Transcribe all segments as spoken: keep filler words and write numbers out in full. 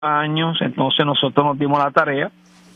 años, entonces nosotros nos dimos la tarea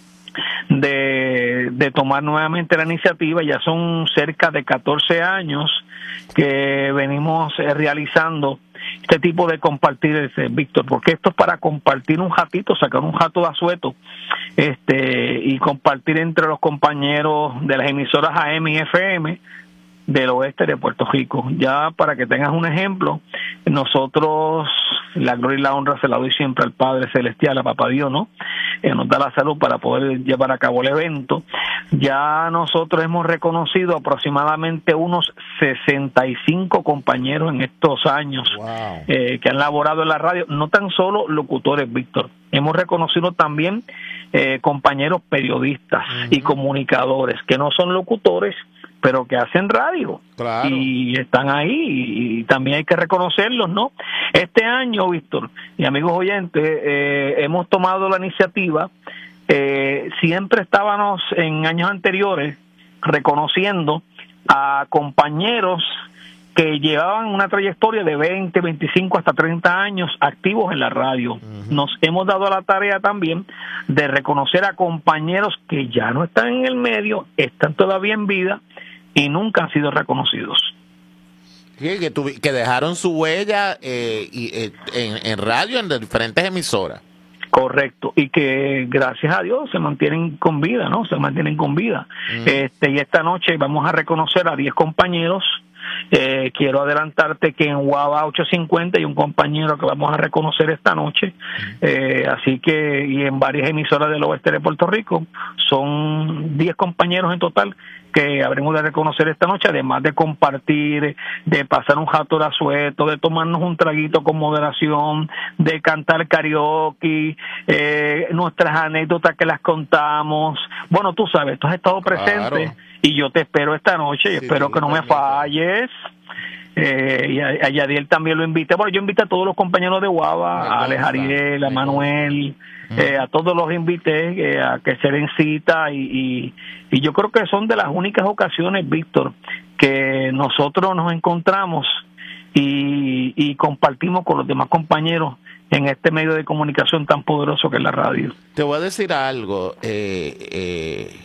de, de tomar nuevamente la iniciativa. Ya son cerca de catorce años que venimos eh, realizando este tipo de compartir, ese, Víctor, porque esto es para compartir un ratito, sacar un jato de asueto este, y compartir entre los compañeros de las emisoras A M y F M del oeste de Puerto Rico. Ya para que tengas un ejemplo, nosotros la gloria y la honra se la doy siempre al Padre Celestial, a Papá Dios, ¿no? Eh, nos da la salud para poder llevar a cabo el evento. Ya nosotros hemos reconocido aproximadamente unos sesenta y cinco compañeros en estos años wow. eh, que han laborado en la radio, no tan solo locutores, Víctor. Hemos reconocido también eh, compañeros periodistas uh-huh. y comunicadores que no son locutores, pero que hacen radio claro. y están ahí y, y también hay que reconocerlos, ¿no? Este año, Víctor y amigos oyentes, eh, hemos tomado la iniciativa, eh, siempre estábamos en años anteriores reconociendo a compañeros que llevaban una trayectoria de veinte, veinticinco hasta treinta años activos en la radio. Uh-huh. Nos hemos dado la tarea también de reconocer a compañeros que ya no están en el medio, están todavía en vida y nunca han sido reconocidos. Sí, que, tuvi, que dejaron su huella eh, y, eh, en, en radio, en diferentes emisoras. Correcto, y que gracias a Dios se mantienen con vida, ¿no? Se mantienen con vida. Uh-huh. Este, y esta noche vamos a reconocer a diez compañeros. Eh, quiero adelantarte que en Guava ochocientos cincuenta hay un compañero que vamos a reconocer esta noche, eh, así que, y en varias emisoras del oeste de Puerto Rico, son diez compañeros en total que habremos de reconocer esta noche, además de compartir, de pasar un jato de asueto, de tomarnos un traguito con moderación, de cantar karaoke, eh, nuestras anécdotas que las contamos. Bueno, tú sabes, tú has estado presente. Claro. Y yo te espero esta noche y sí, espero sí, que no me falles. Eh, y a, a Yadiel también lo invité. Bueno, yo invité a todos los compañeros de Guava, a Alex Ariel, a Manuel, uh-huh. eh, a todos los invité eh, a que se den cita y, y, y yo creo que son de las únicas ocasiones, Víctor, que nosotros nos encontramos y, y compartimos con los demás compañeros en este medio de comunicación tan poderoso que es la radio. Te voy a decir algo, eh, eh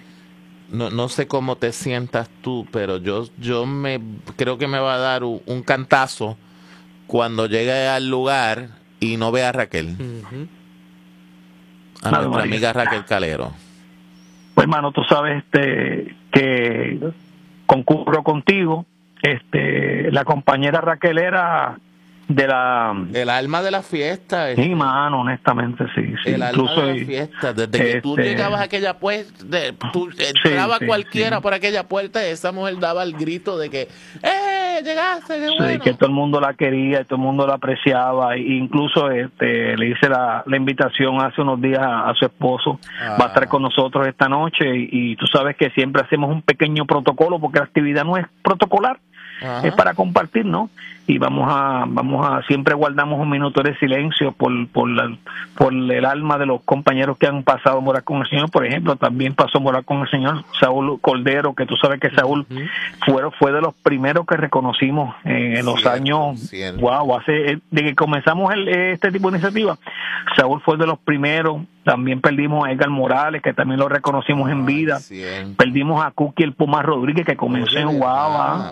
No, no sé cómo te sientas tú, pero yo yo me creo que me va a dar un, un cantazo cuando llegue al lugar y no vea a Raquel. Uh-huh. A no, nuestra no, amiga Raquel Calero. Pues hermano, tú sabes este que concurro contigo. Este, la compañera Raquel era de la el alma de la fiesta. Sí, este. mano, honestamente sí, sí. El Incluso alma de la fiesta. Desde que este, tú llegabas a aquella puerta, de, tú entraba sí, sí, cualquiera sí. por aquella puerta y esa mujer daba el grito de que ¡eh, llegaste, qué bueno! Sí, que todo el mundo la quería y todo el mundo la apreciaba. E incluso este, le hice la, la invitación hace unos días a, a su esposo. Ah. Va a estar con nosotros esta noche y, y tú sabes que siempre hacemos un pequeño protocolo porque la actividad no es protocolar. Ajá. Es para compartir, ¿no? Y vamos a, vamos a, siempre guardamos un minuto de silencio por, por, la, por el alma de los compañeros que han pasado a morar con el Señor. Por ejemplo, también pasó a morar con el Señor Saúl Cordero, que tú sabes que Saúl uh-huh. fue, fue de los primeros que reconocimos en, en los cierto, años, cierto. wow, hace, de que comenzamos el, este tipo de iniciativa, Saúl fue de los primeros. También perdimos a Edgar Morales, que también lo reconocimos en vida. Ay, perdimos a Cookie el Puma Rodríguez, que comenzó en Guava.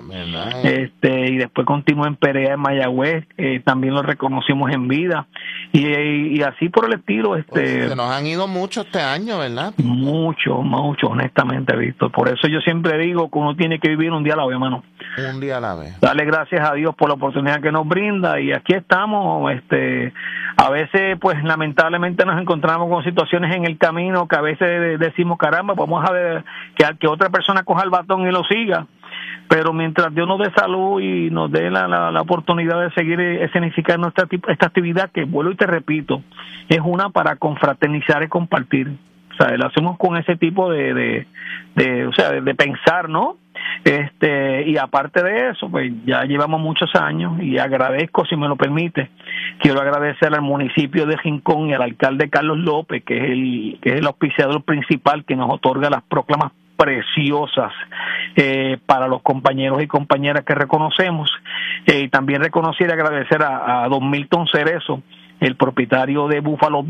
Este, y después continuó en Perea, en Mayagüez. Eh, también lo reconocimos en vida. Y, y, y así por el estilo. Este, pues se nos han ido muchos este año, ¿verdad? Mucho, mucho, honestamente, Víctor. Por eso yo siempre digo que uno tiene que vivir un día a la vez, hermano. Un día a la vez. Dale gracias a Dios por la oportunidad que nos brinda. Y aquí estamos, este... A veces, pues, lamentablemente nos encontramos con situaciones en el camino que a veces decimos, caramba, vamos a ver que, que otra persona coja el batón y lo siga. Pero mientras Dios nos dé salud y nos dé la, la, la oportunidad de seguir escenificando esta, esta actividad, que vuelvo y te repito, es una para confraternizar y compartir. O sea, lo hacemos con ese tipo de, de, de o sea, de, de pensar, ¿no? Este, y aparte de eso, pues ya llevamos muchos años y agradezco, si me lo permite, quiero agradecer al municipio de Rincón y al alcalde Carlos López, que es el, que es el auspiciador principal que nos otorga las proclamas preciosas eh, para los compañeros y compañeras que reconocemos. Eh, y también reconocer y agradecer a, a don Milton Cerezo, el propietario de Buffalo